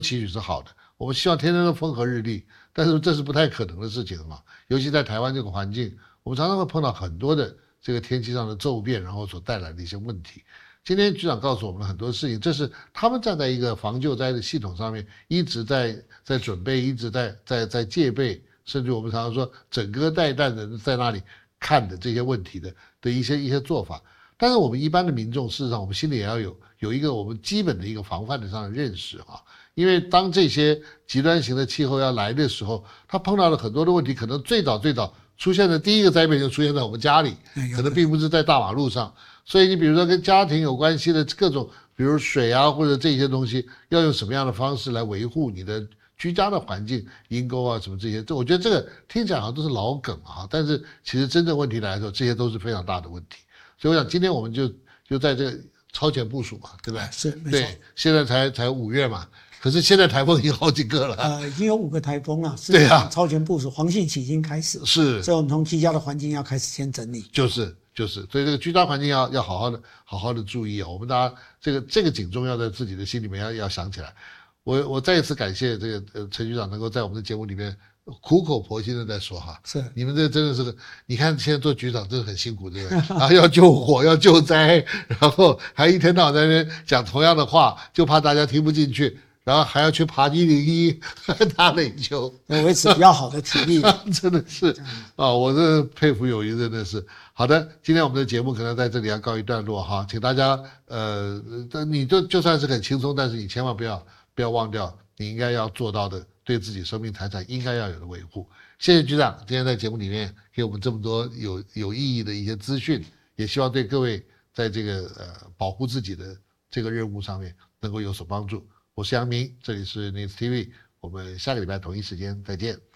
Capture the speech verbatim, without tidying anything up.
期许是好的，我们希望天天都风和日丽，但是这是不太可能的事情嘛。尤其在台湾这个环境，我们常常会碰到很多的这个天气上的骤变，然后所带来的一些问题。今天局长告诉我们很多事情，这是他们站在一个防救灾的系统上面，一直在在准备，一直在在在戒备，甚至我们常常说整个带弹的在那里看的这些问题的的一些一些做法。但是我们一般的民众，事实上我们心里也要有有一个我们基本的一个防范的上的认识啊，因为当这些极端型的气候要来的时候，他碰到了很多的问题，可能最早最早出现的第一个灾变就出现在我们家里，可能并不是在大马路上。所以你比如说跟家庭有关系的各种，比如水啊或者这些东西，要用什么样的方式来维护你的居家的环境，阴沟啊什么这些，这我觉得这个听起来好像都是老梗啊，但是其实真正问题来说，这些都是非常大的问题。所以我想今天我们就就在这个超前部署嘛，对不对？ 是，没错。 对，现在才才五月嘛，可是现在台风已经好几个了。 呃，已经有五个台风了。 对啊， 超前部署，黄信期已经开始。 是， 所以我们从居家的环境要开始先整理。 就是就是，所以这个居家环境要要好好的好好的注意啊，我们大家这个这个警钟要在自己的心里面要要想起来。我我再一次感谢这个呃陈局长能够在我们的节目里面苦口婆心的在说哈， 是你们这真的是个，你看现在做局长真的很辛苦，对不对？然后要救火，要救灾，然后还一天到晚在那边讲同样的话，就怕大家听不进去，然后还要去爬一零一，打垒球， 维持比较好的体力， 真的是啊，我这佩服友谊，真的是。好的，今天我们的节目可能在这里要告一段落哈，请大家呃，你就就算是很轻松，但是你千万不要不要忘掉你应该要做到的。对自己生命财产应该要有的维护。谢谢局长今天在节目里面给我们这么多有有意义的一些资讯，也希望对各位在这个呃保护自己的这个任务上面能够有所帮助。我是杨明，这里是 News T V， 我们下个礼拜同一时间再见。